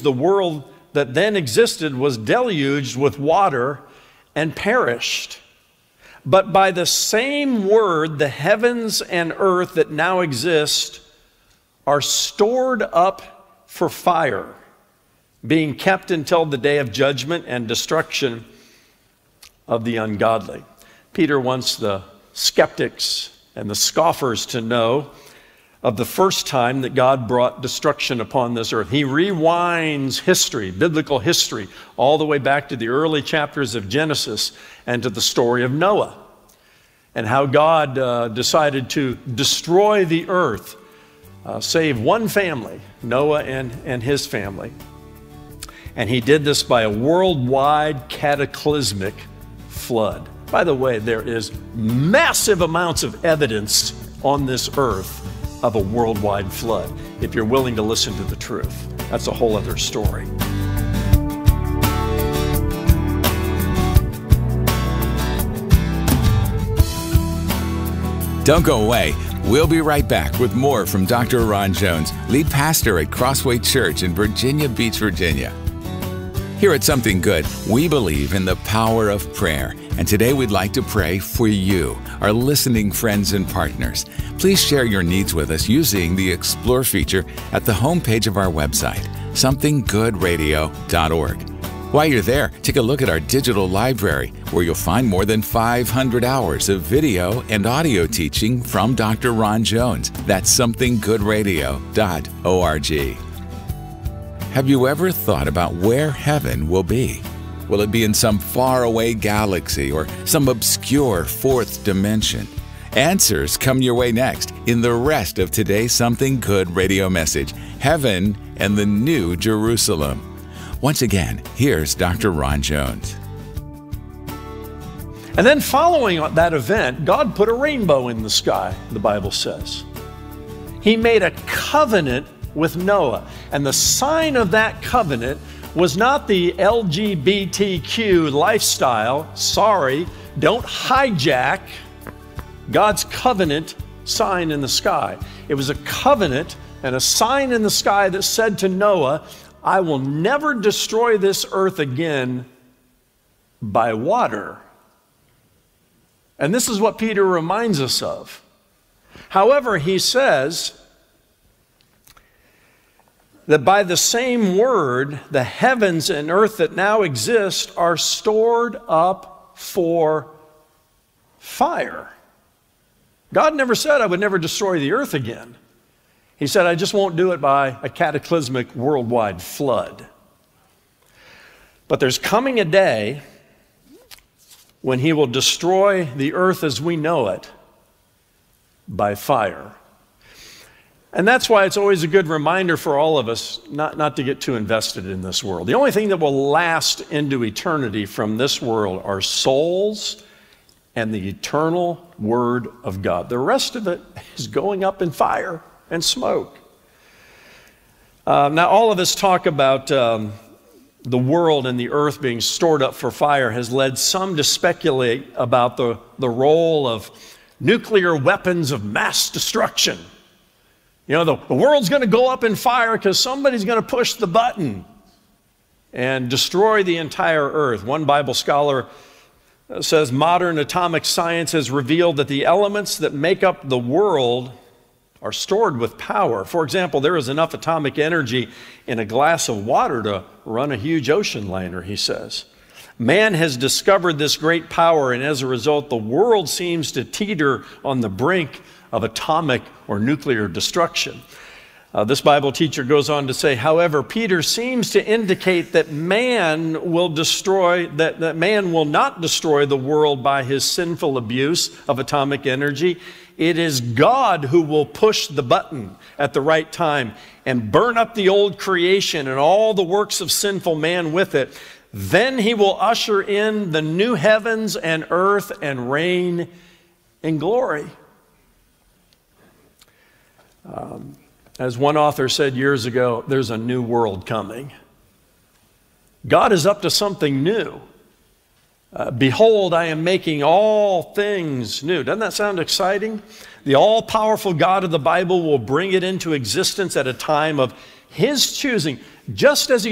the world that then existed was deluged with water and perished. But by the same word, the heavens and earth that now exist are stored up for fire, being kept until the day of judgment and destruction of the ungodly. Peter wants the skeptics and the scoffers to know of the first time that God brought destruction upon this earth. He rewinds history, biblical history, all the way back to the early chapters of Genesis and to the story of Noah, and how God decided to destroy the earth, save one family, Noah and his family. And he did this by a worldwide cataclysmic flood. By the way, there is massive amounts of evidence on this earth of a worldwide flood, if you're willing to listen to the truth. That's a whole other story. Don't go away. We'll be right back with more from Dr. Ron Jones, lead pastor at Crossway Church in Virginia Beach, Virginia. Here at Something Good, we believe in the power of prayer. And today we'd like to pray for you, our listening friends and partners. Please share your needs with us using the Explore feature at the homepage of our website, somethinggoodradio.org. While you're there, take a look at our digital library, where you'll find more than 500 hours of video and audio teaching from Dr. Ron Jones. That's somethinggoodradio.org. Have you ever thought about where heaven will be? Will it be in some faraway galaxy or some obscure fourth dimension? Answers come your way next in the rest of today's Something Good radio message, Heaven and the New Jerusalem. Once again, here's Dr. Ron Jones. And then following that event, God put a rainbow in the sky, the Bible says. He made a covenant with Noah, and the sign of that covenant was not the LGBTQ lifestyle. Sorry, don't hijack God's covenant sign in the sky. It was a covenant and a sign in the sky that said to Noah, I will never destroy this earth again by water. And this is what Peter reminds us of. However, he says that by the same word, the heavens and earth that now exist are stored up for fire. God never said I would never destroy the earth again. He said, I just won't do it by a cataclysmic worldwide flood. But there's coming a day when he will destroy the earth as we know it by fire. And that's why it's always a good reminder for all of us not to get too invested in this world. The only thing that will last into eternity from this world are souls and the eternal Word of God. The rest of it is going up in fire and smoke. Now, all of this talk about the world and the earth being stored up for fire has led some to speculate about the role of nuclear weapons of mass destruction. You know, the world's going to go up in fire because somebody's going to push the button and destroy the entire earth. One Bible scholar says modern atomic science has revealed that the elements that make up the world are stored with power. For example, there is enough atomic energy in a glass of water to run a huge ocean liner, he says. Man has discovered this great power, and as a result, the world seems to teeter on the brink of atomic or nuclear destruction. This Bible teacher goes on to say, however, Peter seems to indicate that man will not destroy the world by his sinful abuse of atomic energy. It is God who will push the button at the right time and burn up the old creation and all the works of sinful man with it. Then he will usher in the new heavens and earth and reign in glory. As one author said years ago, there's a new world coming. God is up to something new. Behold, I am making all things new. Doesn't that sound exciting? The all-powerful God of the Bible will bring it into existence at a time of His choosing, just as He